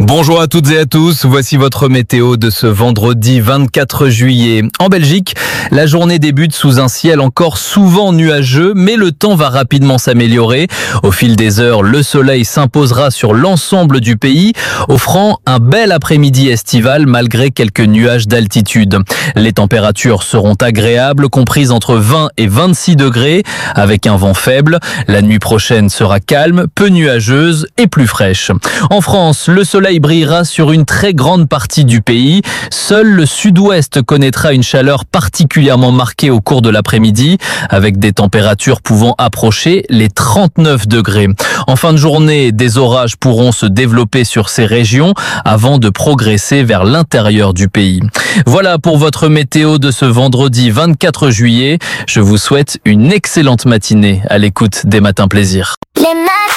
Bonjour à toutes et à tous, voici votre météo de ce vendredi 24 juillet. En Belgique, la journée débute sous un ciel encore souvent nuageux, mais le temps va rapidement s'améliorer. Au fil des heures, le soleil s'imposera sur l'ensemble du pays, offrant un bel après-midi estival malgré quelques nuages d'altitude. Les températures seront agréables, comprises entre 20 et 26 degrés, avec un vent faible. La nuit prochaine sera calme, peu nuageuse et plus fraîche. En France, le soleil brillera sur une très grande partie du pays. Seul le sud-ouest connaîtra une chaleur particulièrement marquée au cours de l'après-midi, avec des températures pouvant approcher les 39 degrés. En fin de journée, des orages pourront se développer sur ces régions avant de progresser vers l'intérieur du pays. Voilà pour votre météo de ce vendredi 24 juillet. Je vous souhaite une excellente matinée à l'écoute des Matins Plaisir.